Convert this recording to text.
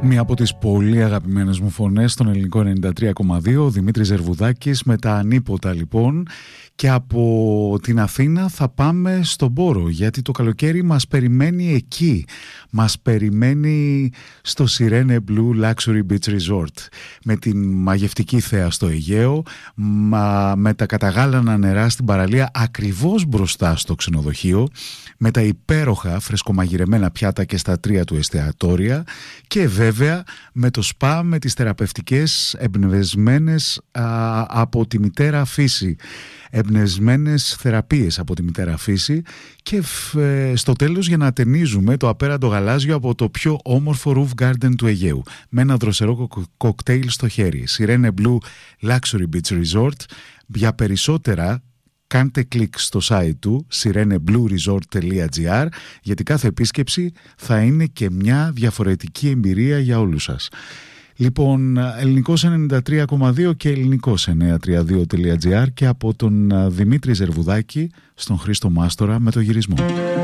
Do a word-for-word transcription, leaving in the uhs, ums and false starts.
Μία από τις πολύ αγαπημένες μου φωνές στον ελληνικό ενενήντα τρία κόμμα δύο, ο Δημήτρης Ζερβουδάκης με τα ανίποτα λοιπόν. Και από την Αθήνα θα πάμε στον Πόρο, γιατί το καλοκαίρι μας περιμένει εκεί. Μας περιμένει στο Sirene Blue Luxury Beach Resort, με την μαγευτική θέα στο Αιγαίο, με τα καταγάλανα νερά στην παραλία ακριβώς μπροστά στο ξενοδοχείο, με τα υπέροχα φρεσκομαγειρεμένα πιάτα και στα τρία του εστιατόρια και βέβαια με το σπα με τις θεραπευτικές εμπνευσμένες α, από τη μητέρα φύση. Εμπνευσμένες θεραπείες από τη μητέρα φύση και ε, στο τέλος για να ταινίζουμε το απέραντο γαλάζιο από το πιο όμορφο roof garden του Αιγαίου με ένα δροσερό κο- κοκτέιλ στο χέρι. Sirene Blue Luxury Beach Resort. Για περισσότερα κάντε κλικ στο site του sirene blue resort τελεία gr, γιατί κάθε επίσκεψη θα είναι και μια διαφορετική εμπειρία για όλους σας. Λοιπόν, ελληνικός ενενήντα τρία κόμμα δύο και ελληνικός εννιακόσια τριάντα δύο τελεία gr και από τον Δημήτρη Ζερβουδάκη στον Χρήστο Μάστορα με το γυρισμό.